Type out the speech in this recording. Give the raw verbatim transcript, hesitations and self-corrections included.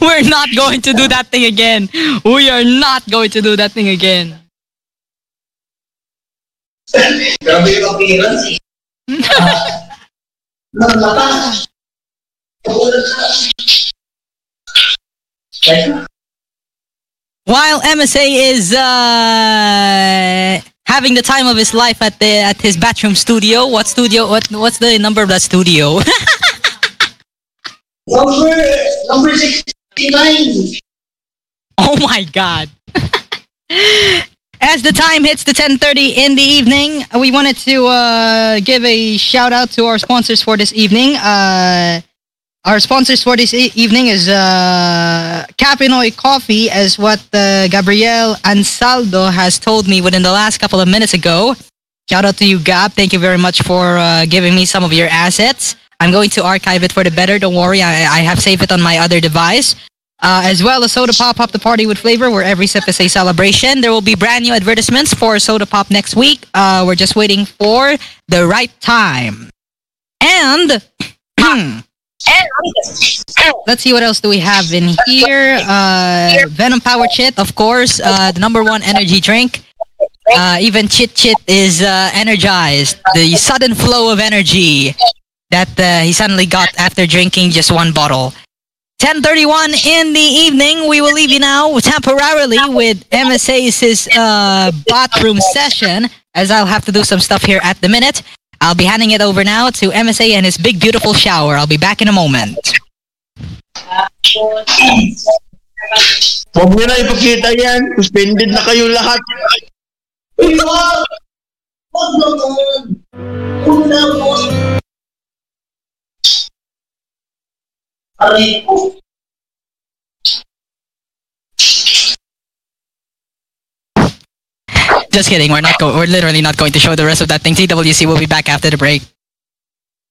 We're not going to do that thing again. We are not going to do that thing again. While M S A is uh, having the time of his life at the at his bathroom studio, what studio? What what's the number of that studio? Number number sixty-nine. Oh my God. As the time hits the ten thirty in the evening, we wanted to uh, give a shout out to our sponsors for this evening. Uh, our sponsors for this e- evening is uh, Capinoy Coffee, as what uh, Gabriel Ansaldo has told me within the last couple of minutes ago. Shout out to you, Gab. Thank you very much for uh, giving me some of your assets. I'm going to archive it for the better. Don't worry, I, I have saved it on my other device. Uh, as well as Soda Pop, Pop the Party with Flavor, where every sip is a celebration. There will be brand new advertisements for Soda Pop next week. Uh, we're just waiting for the right time. And let's see what else do we have in here. Uh, Venom Power Chit, of course, uh, the number one energy drink. Uh, even Chit Chit is uh, energized. The sudden flow of energy that uh, he suddenly got after drinking just one bottle. ten thirty-one in the evening, we will leave you now temporarily with M S A's uh, bathroom session, as I'll have to do some stuff here at the minute. I'll be handing it over now to M S A and his big, beautiful shower. I'll be back in a moment. Huwag nyo na ipakita yan. Suspended na kayo lahat. Uy, wag! Wag naman! Huwag na ako! Aray ko! Just kidding. We're not. Go- we're literally not going to show the rest of that thing. T W C will be back after the break.